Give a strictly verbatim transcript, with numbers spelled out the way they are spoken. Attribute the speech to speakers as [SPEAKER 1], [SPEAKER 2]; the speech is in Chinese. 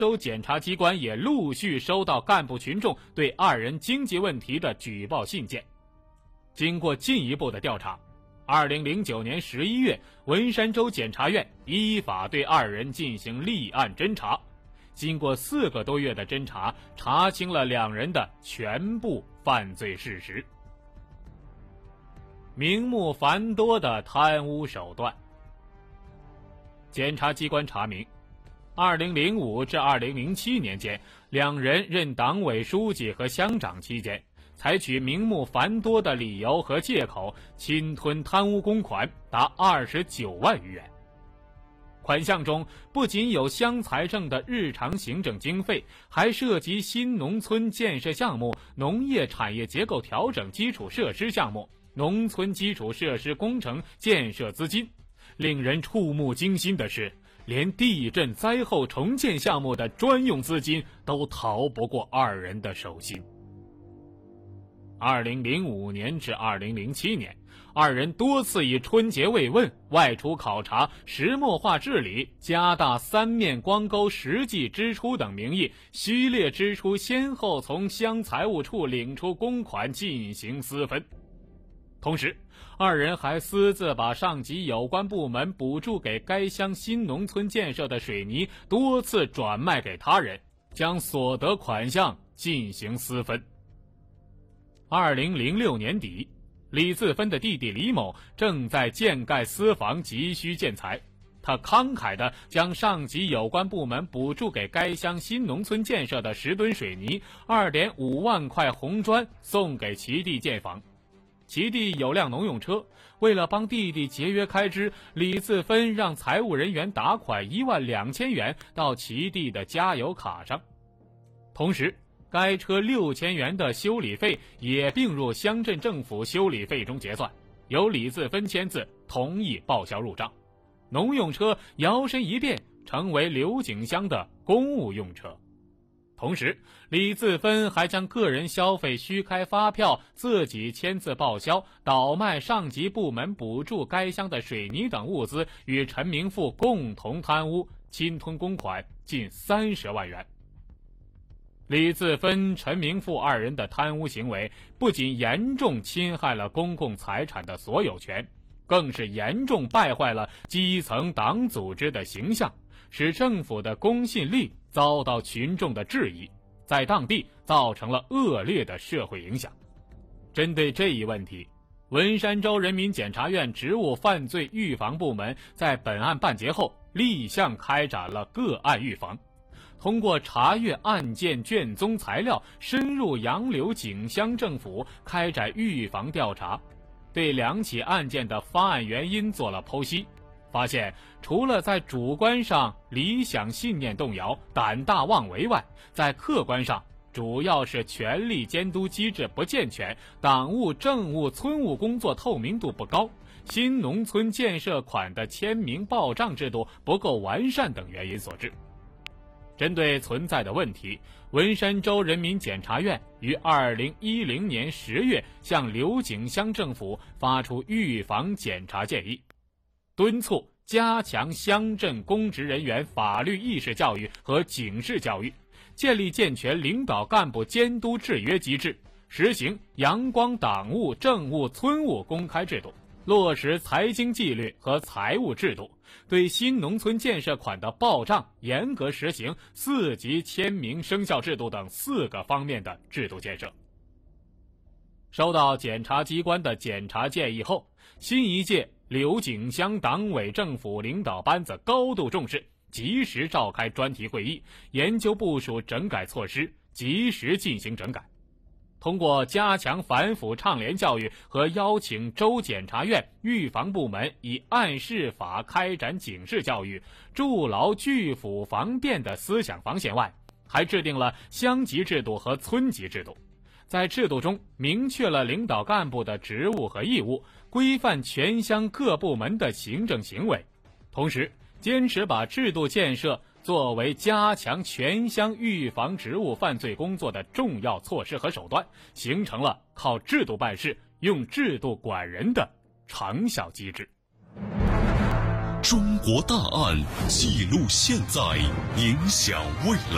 [SPEAKER 1] 州检察机关也陆续收到干部群众对二人经济问题的举报信件。经过进一步的调查，二零零九年十一月，文山州检察院依法对二人进行立案侦查。经过四个多月的侦查，查清了两人的全部犯罪事实。名目繁多的贪污手段。检察机关查明，二零零五至二零零七年间，两人任党委书记和乡长期间，采取名目繁多的理由和借口，侵吞贪污公款达二十九万余元。款项中不仅有乡财政的日常行政经费，还涉及新农村建设项目、农业产业结构调整基础设施项目、农村基础设施工程建设资金。令人触目惊心的是，连地震灾后重建项目的专用资金都逃不过二人的手心。二零零五年至二零零七年，二人多次以春节慰问、外出考察、石墨化治理、加大三面光沟实际支出等名义，虚列支出先后从乡财务处领出公款进行私分。同时，二人还私自把上级有关部门补助给该乡新农村建设的水泥多次转卖给他人，将所得款项进行私分。二零零六年底，李自芬的弟弟李某正在建盖私房，急需建材。他慷慨地将上级有关部门补助给该乡新农村建设的十吨水泥、二点五万块红砖送给其弟建房。其弟有辆农用车，为了帮弟弟节约开支，李自芬让财务人员打款一万两千元到其弟的加油卡上。同时，该车六千元的修理费也并入乡镇政府修理费中结算，由李自芬签字同意报销入账。农用车摇身一变成为刘景香的公务用车。同时，李自芬还将个人消费虚开发票，自己签字报销，倒卖上级部门补助该乡的水泥等物资，与陈明富共同贪污，侵吞公款近三十万元。李自芬、陈明富二人的贪污行为不仅严重侵害了公共财产的所有权，更是严重败坏了基层党组织的形象，使政府的公信力遭到群众的质疑，在当地造成了恶劣的社会影响。针对这一问题，文山州人民检察院职务犯罪预防部门在本案办结后，立项开展了个案预防。通过查阅案件卷宗材料，深入杨柳景乡政府开展预防调查，对两起案件的发案原因做了剖析，发现除了在主观上理想信念动摇、胆大妄为外，在客观上主要是权力监督机制不健全，党务、政务、村务工作透明度不高，新农村建设款的签名报账制度不够完善等原因所致。针对存在的问题，文山州人民检察院于二零一零年十月向刘景乡政府发出预防检查建议，敦促加强乡镇公职人员法律意识教育和警示教育，建立健全领导干部监督制约机制，实行阳光党务、政务、村务公开制度，落实财经纪律和财务制度，对新农村建设款的报账严格实行四级签名生效制度等四个方面的制度建设。收到检察机关的检查建议后，新一届刘景乡党委政府领导班子高度重视，及时召开专题会议，研究部署整改措施，及时进行整改。通过加强反腐倡廉教育和邀请州检察院预防部门以案示法开展警示教育，筑牢拒腐防变的思想防线外，还制定了乡级制度和村级制度，在制度中明确了领导干部的职务和义务，规范全乡各部门的行政行为，同时坚持把制度建设作为加强全乡预防职务犯罪工作的重要措施和手段，形成了靠制度办事、用制度管人的长效机制。
[SPEAKER 2] 中国大案记录现在，影响未来。